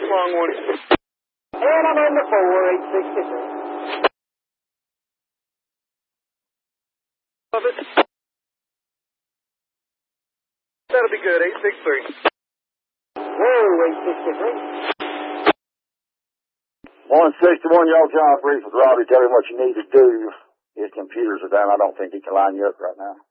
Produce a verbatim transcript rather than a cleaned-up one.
that long one. And I'm on the four, eight sixty-three. Love it. That'll be good, eight six three. Whoa, eight sixty-three. one sixty-one, y'all John Brief with Robbie. Tell him what you need to do. His computers are down. I don't think he can line you up right now.